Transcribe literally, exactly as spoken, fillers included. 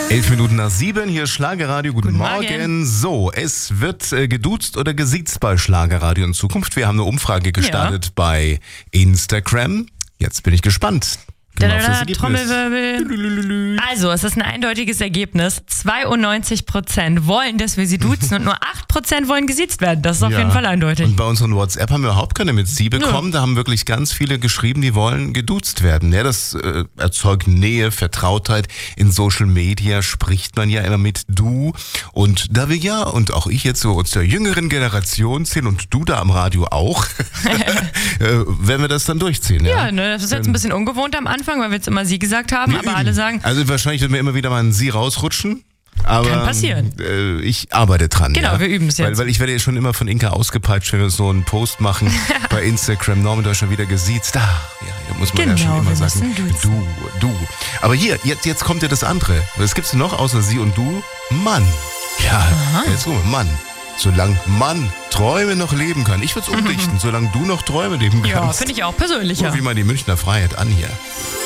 Elf Minuten nach sieben, hier ist Schlagerradio. Guten, Guten Morgen. Morgen. So, es wird äh, geduzt oder gesiezt bei Schlagerradio in Zukunft. Wir haben eine Umfrage gestartet ja. bei Instagram. Jetzt bin ich gespannt. Da, da, da, Trommelwirbel. Also, es ist ein eindeutiges Ergebnis. zweiundneunzig Prozent wollen, dass wir sie duzen und nur acht Prozent wollen gesiezt werden. Das ist auf ja. jeden Fall eindeutig. Und bei unseren WhatsApp haben wir überhaupt keine mit Sie bekommen. Ja. Da haben wirklich ganz viele geschrieben, die wollen geduzt werden. Ja, das äh, erzeugt Nähe, Vertrautheit. In Social Media spricht man ja immer mit Du. Und da wir ja, und auch ich jetzt so aus der jüngeren Generation sind und du da am Radio auch, äh, werden wir das dann durchziehen. Ja, ja ne, das ist jetzt ein bisschen ungewohnt am Anfang, weil wir jetzt immer Sie gesagt haben, wir aber üben. Alle sagen... Also wahrscheinlich wird mir immer wieder mal ein Sie rausrutschen. Aber, kann passieren. Äh, ich arbeite dran. Genau, ja. wir üben es jetzt. Weil, weil ich werde ja schon immer von Inka ausgepeitscht, wenn wir so einen Post machen bei Instagram. Norman da schon wieder gesiezt. Ah, ja, da muss man genau, ja schon immer sagen, du, du. Aber hier, jetzt, jetzt kommt ja das andere. Was gibt's denn noch außer Sie und Du? Mann. Ja, Aha. jetzt guck mal, Mann. Solange Mann Träume noch leben kann. Ich würde es umdichten, solange du noch Träume leben kannst. Ja, finde ich auch persönlicher. Ruf wie mal die Münchner Freiheit an hier.